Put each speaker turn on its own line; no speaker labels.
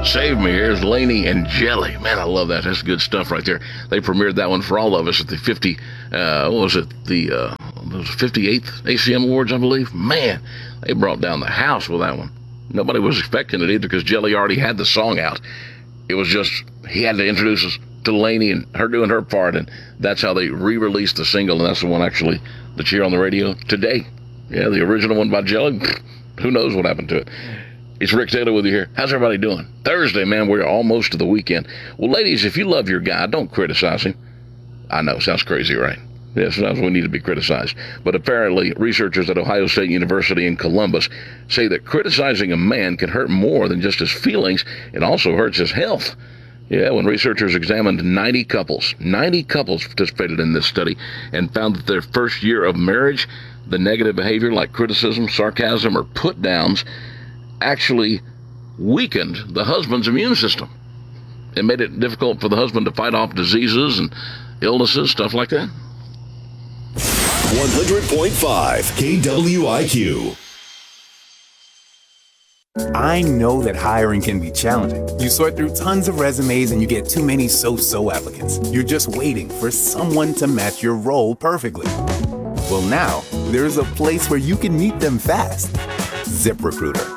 Save Me. Here's Laney and Jelly. Man, I love that. That's good stuff right there. They premiered that one for all of us at the 58th ACM Awards, I believe. Man, they brought down the house with that one. Nobody was expecting it either because Jelly already had the song out. It was just, he had to introduce us to Laney and her doing her part, and that's how they re-released the single, and that's the one actually that's here on the radio today. Yeah, the original one by Jelly, who knows what happened to it. It's Rick Taylor with you here. How's everybody doing? Thursday, man, we're almost to the weekend. Well, ladies, if you love your guy, don't criticize him. I know, sounds crazy, right? Yeah, sometimes we need to be criticized. But apparently, researchers at Ohio State University in Columbus say that criticizing a man can hurt more than just his feelings. It also hurts his health. Yeah, when researchers examined 90 couples participated in this study and found that their first year of marriage, the negative behavior like criticism, sarcasm, or put-downs actually weakened the husband's immune system. It made it difficult for the husband to fight off diseases and illnesses, stuff like that.
100.5 KWIQ.
I know that hiring can be challenging. You sort through tons of resumes and you get too many so-so applicants. You're just waiting for someone to match your role perfectly. Well, now, there's a place where you can meet them fast. ZipRecruiter.